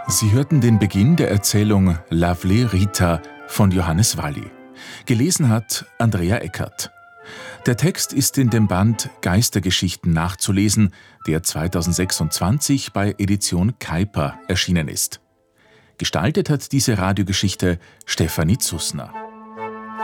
Sie hörten den Beginn der Erzählung Lovely Rita von Johannes Valli. Gelesen hat Andrea Eckert. Der Text ist in dem Band Geistergeschichten nachzulesen, der 2026 bei Edition Kuyper erschienen ist. Gestaltet hat diese Radiogeschichte Stefanie Zussner.